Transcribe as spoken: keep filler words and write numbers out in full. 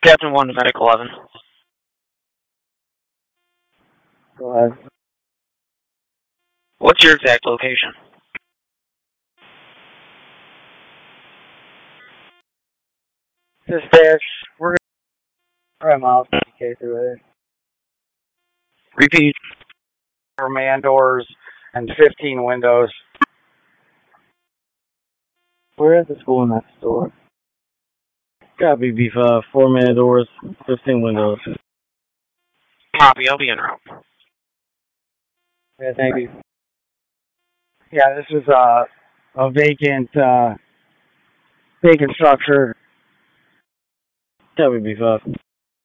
Captain one, Medic eleven. Go ahead. What's your exact location? Dispatch, we're going to miles fifty K through there. Repeat. Four man doors and fifteen windows. We're at the school next door. Copy, B five. Four man doors, fifteen windows. Copy, I'll be en route. Yeah, thank you. Yeah, this is uh, a vacant, uh, vacant structure. Copy, B five.